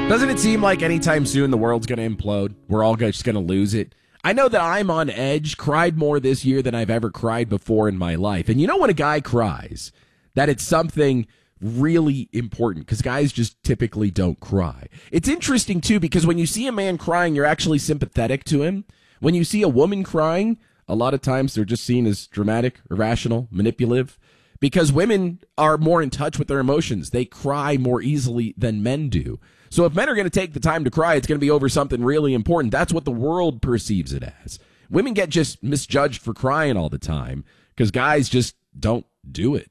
Doesn't it seem like anytime soon the world's going to implode? We're all just going to lose it. I know that I'm on edge, cried more this year than I've ever cried before in my life. And you know when a guy cries, that it's something really important, because guys just typically don't cry. It's interesting, too, because when you see a man crying, you're actually sympathetic to him. When you see a woman crying, a lot of times they're just seen as dramatic, irrational, manipulative, because women are more in touch with their emotions. They cry more easily than men do. So if men are going to take the time to cry, it's going to be over something really important. That's what the world perceives it as. Women get just misjudged for crying all the time because guys just don't do it.